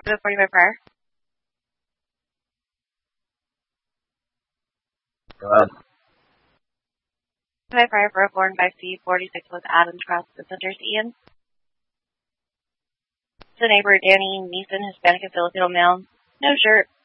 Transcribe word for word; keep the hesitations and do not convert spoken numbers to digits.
forty-five prior. Go ahead. forty-five prior for a four and five C, forty-six with Adams Cross, the center's Ian. The neighbor, Danny Neeson, Hispanic and Filipino male. No shirt,